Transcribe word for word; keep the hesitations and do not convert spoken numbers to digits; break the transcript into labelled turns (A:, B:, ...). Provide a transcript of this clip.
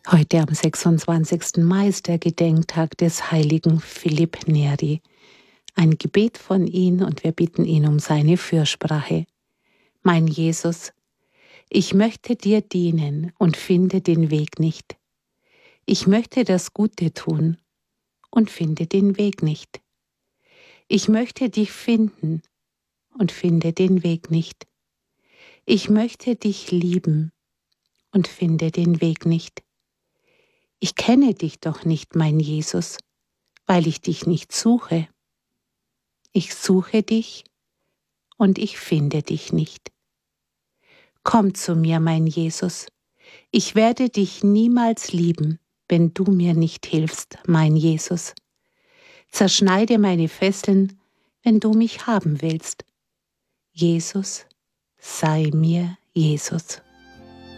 A: Heute am sechsundzwanzigsten Mai ist der Gedenktag des heiligen Philipp Neri. Ein Gebet von ihm und wir bitten ihn um seine Fürsprache. Mein Jesus, ich möchte dir dienen und finde den Weg nicht. Ich möchte das Gute tun und finde den Weg nicht. Ich möchte dich finden und finde den Weg nicht. Ich möchte dich lieben und finde den Weg nicht. Ich kenne dich doch nicht, mein Jesus, weil ich dich nicht suche. Ich suche dich und ich finde dich nicht. Komm zu mir, mein Jesus, ich werde dich niemals lieben, wenn du mir nicht hilfst, mein Jesus. Zerschneide meine Fesseln, wenn du mich haben willst. Jesus, sei mir Jesus.